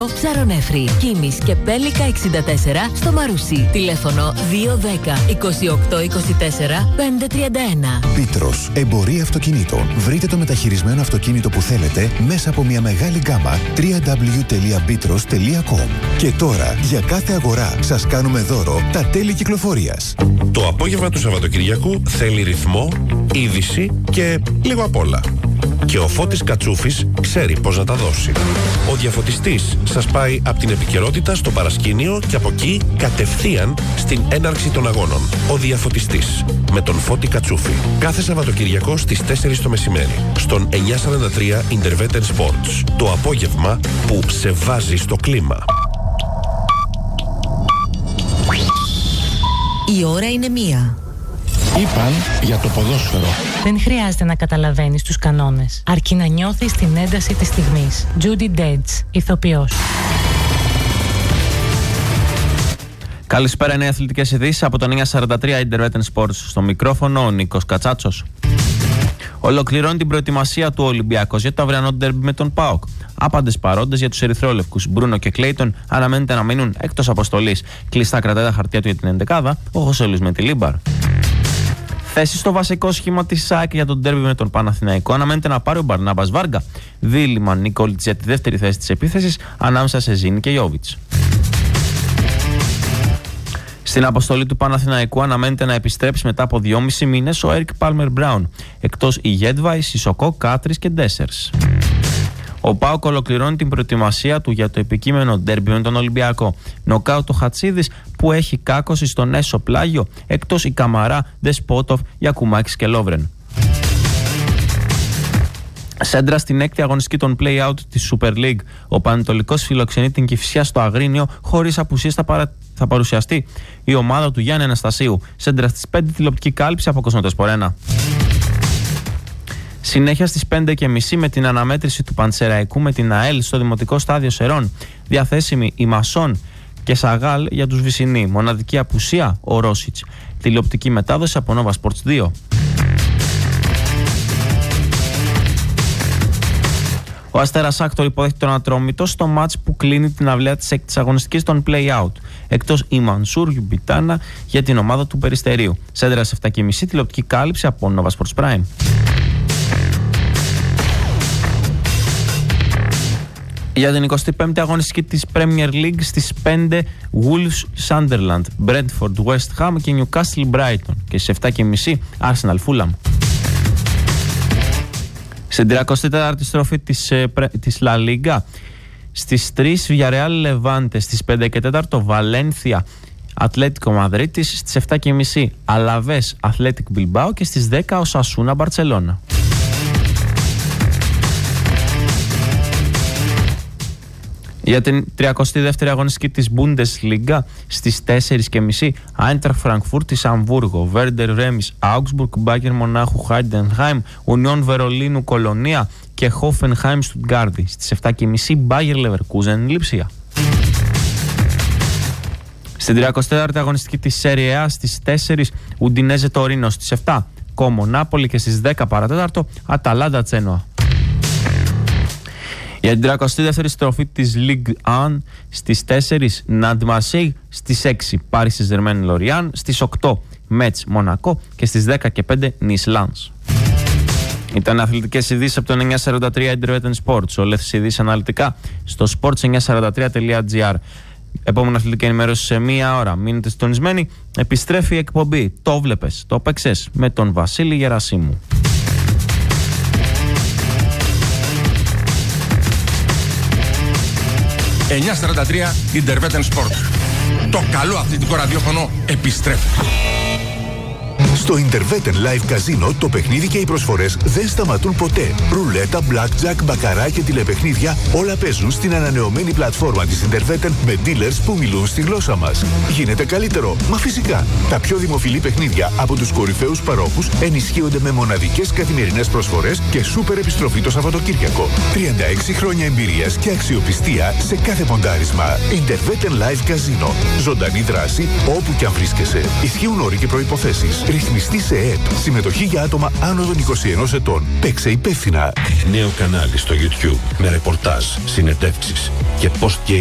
Ψαρονέφρι, Κίμης και Πέλικα 64 στο Μαρούσι. Τηλέφωνο 210 28 24 531. Πίτρος, εμπορία αυτοκινήτων. Βρείτε το μεταχειρισμένο αυτοκίνητο που θέλετε μέσα από μια μεγάλη γκάμα www.bitros.com. Και τώρα, για κάθε αγορά, σας κάνουμε δώρο τα τέλη κυκλοφορίας. Το απόγευμα του Σαββατοκυριακού θέλει ρυθμό, είδηση και λίγο απ' όλα. Και ο Φώτης Κατσούφης ξέρει πώς να τα δώσει. Ο διαφωτιστής σας πάει από την επικαιρότητα στο παρασκήνιο και από εκεί κατευθείαν στην έναρξη των αγώνων. Ο διαφωτιστής με τον Φώτη Κατσούφη. Κάθε Σαββατοκυριακό στις 4 το μεσημέρι στον 943 Intervetten Sports. Το απόγευμα που σε βάζει στο κλίμα. Η ώρα είναι 1. Είπαν για το ποδόσφαιρο. Δεν χρειάζεται να καταλαβαίνεις τους κανόνες, αρκεί να νιώθεις την ένταση της στιγμής. Judy Dench, ηθοποιός. Καλησπέρα, είναι οι αθλητικές ειδήσεις από το 943 Intervetten Sports. Στο μικρόφωνο ο Νίκος Κατσάτσος. Ολοκληρώνει την προετοιμασία του Ολυμπιακός για το αυριανό ντέρμπι με τον ΠΑΟΚ. Άπαντες παρόντες για τους ερυθρόλευκους. Μπρούνο και Κλέιτον αναμένεται να μείνουν εκτός αποστολής. Κλειστά κρατάει τα χαρτιά του για την ενδεκάδα ο Χωσέλης με τη Λίμπαρ. Θέση στο βασικό σχήμα της ΣΑΕΚ για τον ντέρμπι με τον Παναθηναϊκό αναμένεται να πάρει ο Μπαρνάμπας Βάργα. Δίλημαν Νικόλιτς για τη δεύτερη θέση της επίθεσης ανάμεσα σε Ζήνη και Ιόβιτς. Στην αποστολή του Παναθηναϊκού αναμένεται να επιστρέψει μετά από 2,5 μήνες ο Έρικ Πάλμερ Μπράουν, εκτός η Γέντβαϊ, Σισοκό, Κάτρις και Ντέσσερς. Ο ΠΑΟΚ ολοκληρώνει την προετοιμασία του για το επικείμενο ντέρμπι με τον Ολυμπιακό. Νοκάουτ ο Χατσίδης που έχει κάκωση στον έσω πλάγιο, εκτός η Καμαρά, Δεσπότοφ, Γιακουμάκης και Λόβρεν. Σέντρα στην έκτη αγωνιστική των play-out της Super League. Ο Πανετολικός φιλοξενεί την Κηφισιά στο Αγρίνιο, χωρίς απουσίες θα παρουσιαστεί η ομάδα του Γιάννη Αναστασίου. Σέντρα στις 5 τηλεοπτική κάλυψη από Κοσμοτέ Σπορ 1. Συνέχεια στις 5:30 με την αναμέτρηση του Πανσεραϊκού με την ΑΕΛ στο Δημοτικό Στάδιο Σερών. Διαθέσιμη η Μασόν και Σαγάλ για τους Βυσσινοί. Μοναδική απουσία ο Ρόσιτς. Τηλεοπτική μετάδοση από Nova Sports 2. Ο Αστέρας Άκτορ υποδέχεται τον Ατρόμητο στο μάτς που κλείνει την αυλαία της έκτης αγωνιστικής των play-out. Εκτός η Μανσούρ Γιουμπιτάνα για την ομάδα του Περιστερίου. Σέντρα σε 7:30 τηλεοπτική κάλυψη από Nova Sports Prime. Για την 25η αγωνιστική της Premier League στις 5 Wolves Sunderland, Brentford West Ham και Newcastle Brighton και στις 7:30 Arsenal Fulham. Στην 34η στροφή της La Liga στις 3 Villarreal Levante, στις 5 και 4 Valencia Ατλέτικο Μαδρίτης, στις 7:30 Αλαβές Athletic Bilbao και στις 10 Οσασούνα Μπαρτσελώνα. Για την 32η αγωνιστική της Bundesliga στις 4:30 Άιντραχτ Φραγκφούρτης Αμβούργο, Βέρντερ Ρέμις Augsburg, Μπάγερν Μονάχου Χάιντενχάιμ, Ουνιόν Βερολίνου Κολονία και Χόφενχάιμ Στουτγκάρδη. Στις 7:30 Μπάγερ Λεβερκούζεν Λιψία. Στην 34η αγωνιστική της Σέρια A στις 4 Ουντινέζε Τωρίνο, στις 7 Κόμο Νάπολη και στις 10 παρατέταρτο Αταλάντα Τσένοα. Για την 32η στροφή της Ligue 1 στις 4 Ναντ Μαρσέιγ, στις 6 Πάρις Σεζερμέν Λοριάν, στις 8 Μέτς Μονακό και στις 10 και 5 Νις Λάνς. Ήταν αθλητικές ειδήσεις από το 943 Intervetten Sports. Όλες οι ειδήσεις αναλυτικά στο sports943.gr. Επόμενη αθλητική ενημέρωση σε μία ώρα. Μείνετε συντονισμένοι. Επιστρέφει η εκπομπή. Το βλέπες, το παίξες με τον Βασίλη Γερασίμου. 943 Intervetten Sport. Το καλό αθλητικό ραδιόφωνο επιστρέφει. Στο Intervetten Live Casino το παιχνίδι και οι προσφορές δεν σταματούν ποτέ. Ρουλέτα, blackjack, μπακαρά και τηλεπαιχνίδια όλα παίζουν στην ανανεωμένη πλατφόρμα της Intervetten με dealers που μιλούν στη γλώσσα μας. Γίνεται καλύτερο, μα φυσικά. Τα πιο δημοφιλή παιχνίδια από τους κορυφαίους παρόχους ενισχύονται με μοναδικές καθημερινές προσφορές και σούπερ επιστροφή το Σαββατοκύριακο. 36 χρόνια εμπειρίας και αξιοπιστία σε κάθε ποντάρισμα. Intervetten Live Casino. Ζωντανή δράση όπου και αν βρίσκεσαι. Ισχύουν όροι και προϋποθέσεις. Ρυθμίσεις Ρυθμιστή σε ΕΕΠ. Συμμετοχή για άτομα άνω των 21 ετών. Παίξε υπεύθυνα. Νέο κανάλι στο YouTube με ρεπορτάζ, συνεντεύξεις και post